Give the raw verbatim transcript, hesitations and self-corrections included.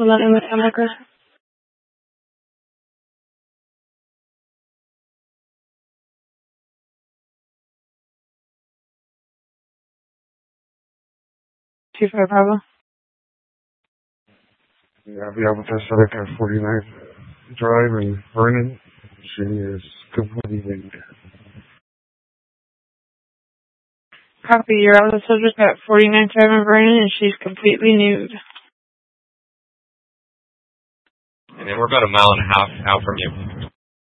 Hold on, America. Two five Bravo. Yeah, I'll be able to set at forty-ninth Drive in Vernon. She is completely nude. Copy. You're on the subject at forty-ninth Drive in Vernon, and she's completely nude. And then we're about a mile and a half out from you.